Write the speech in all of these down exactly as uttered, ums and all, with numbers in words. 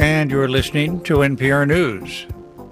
And you're listening to N P R News.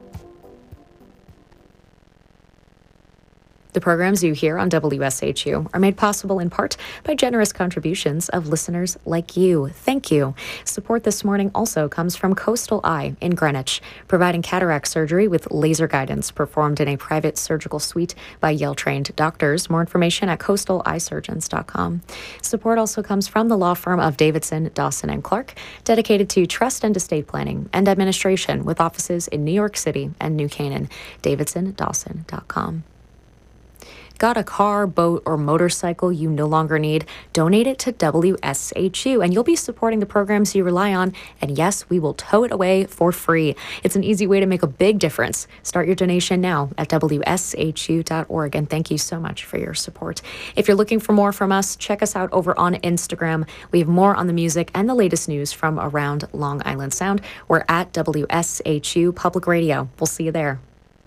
The programs you hear on W S H U are made possible in part by generous contributions of listeners like you. Thank you. Support this morning also comes from Coastal Eye in Greenwich, providing cataract surgery with laser guidance performed in a private surgical suite by Yale-trained doctors. More information at coastal eye surgeons dot com. Support also comes from the law firm of Davidson, Dawson and Clark, dedicated to trust and estate planning and administration with offices in New York City and New Canaan. davidson dawson dot com. Got a car, boat, or motorcycle you no longer need? Donate it to W S H U, and you'll be supporting the programs you rely on. And yes, we will tow it away for free. It's an easy way to make a big difference. Start your donation now at W S H U dot org, and thank you so much for your support. If you're looking for more from us, check us out over on Instagram. We have more on the music and the latest news from around Long Island Sound. We're at W S H U Public Radio. We'll see you there.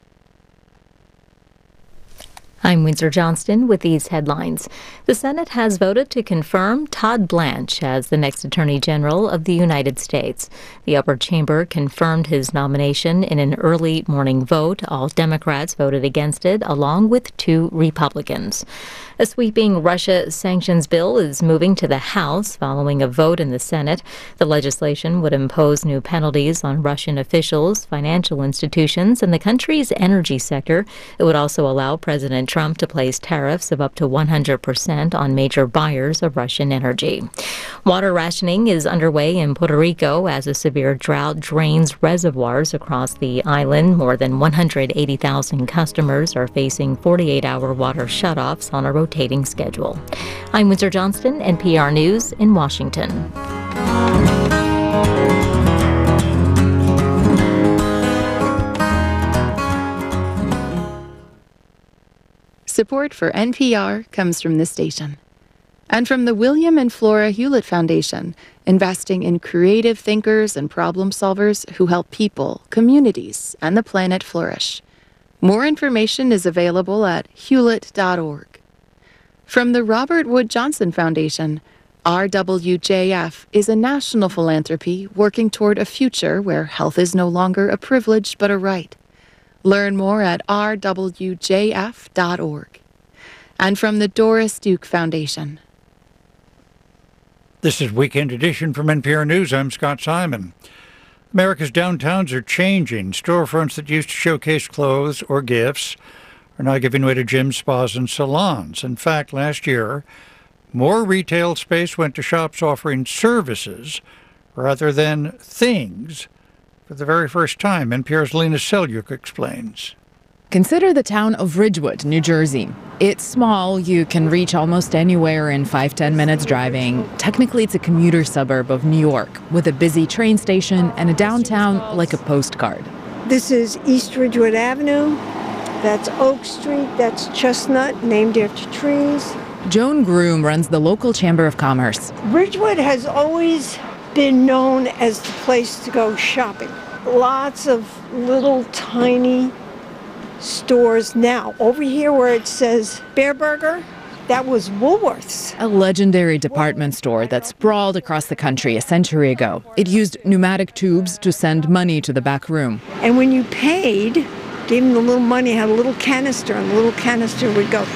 I'm Windsor Johnston with these headlines. The Senate has voted to confirm Todd Blanche as the next Attorney General of the United States. The upper chamber confirmed his nomination in an early morning vote. All Democrats voted against it, along with two Republicans. A sweeping Russia sanctions bill is moving to the House following a vote in the Senate. The legislation would impose new penalties on Russian officials, financial institutions, and the country's energy sector. It would also allow President Trump to place tariffs of up to one hundred percent on major buyers of Russian energy. Water rationing is underway in Puerto Rico as a severe drought drains reservoirs across the island. More than one hundred eighty thousand customers are facing forty-eight hour water shutoffs on a rotating schedule. I'm Windsor Johnston, N P R News in Washington. Support for N P R comes from this station and from the William and Flora Hewlett Foundation, investing in creative thinkers and problem solvers who help people, communities, and the planet flourish. More information is available at hewlett dot org. From the Robert Wood Johnson Foundation, R W J F is a national philanthropy working toward a future where health is no longer a privilege but a right. Learn more at r w j f dot org. And from the Doris Duke Foundation. This is Weekend Edition from N P R News. I'm Scott Simon. America's downtowns are changing. Storefronts that used to showcase clothes or gifts are now giving way to gyms, spas, and salons. In fact, last year, more retail space went to shops offering services rather than things. For the very first time, N P R's Lena Selyuk explains. Consider the town of Ridgewood, New Jersey. It's small. You can reach almost anywhere in five to ten minutes driving. Technically, it's a commuter suburb of New York with a busy train station and a downtown like a postcard. This is East Ridgewood Avenue. That's Oak Street. That's Chestnut, named after trees. Joan Groom runs the local Chamber of Commerce. Ridgewood has always been known as the place to go shopping. Lots of little tiny stores. Now, over here where it says Bear Burger, that was Woolworths. A legendary department store that sprawled across the country a century ago. It used pneumatic tubes to send money to the back room. And when you paid, gave them the little money, had a little canister, and the little canister would go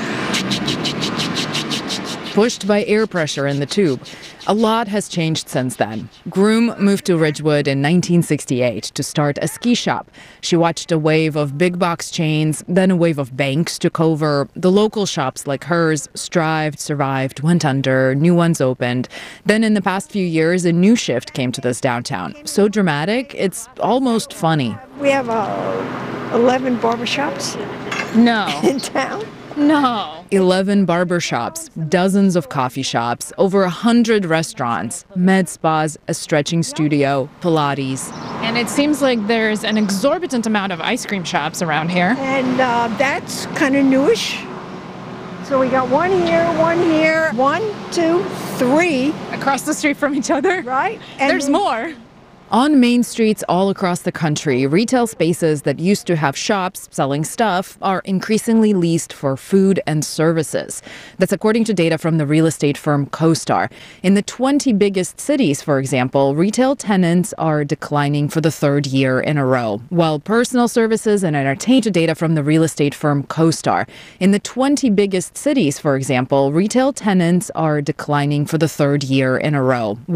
pushed by air pressure in the tube. A lot has changed since then. Groom moved to Ridgewood in nineteen sixty-eight to start a ski shop. She watched a wave of big box chains, then a wave of banks took over. The local shops like hers strived, survived, went under, new ones opened. Then in the past few years, a new shift came to this downtown. So dramatic, it's almost funny. We have uh, eleven barbershops No. in town. No. eleven barbershops, dozens of coffee shops, over one hundred restaurants, med spas, a stretching studio, Pilates. And it seems like there's an exorbitant amount of ice cream shops around here. And uh, that's kind of newish. So we got one here, one here, one, two, three. Across the street from each other? Right. And There's then, more. On main streets all across the country, retail spaces that used to have shops selling stuff are increasingly leased for food and services. That's according to data from the real estate firm CoStar. In the twenty biggest cities, for example, retail tenants are declining for the third year in a row, while personal services and entertainment data from the real estate firm CoStar. In the twenty biggest cities, for example, retail tenants are declining for the third year in a row.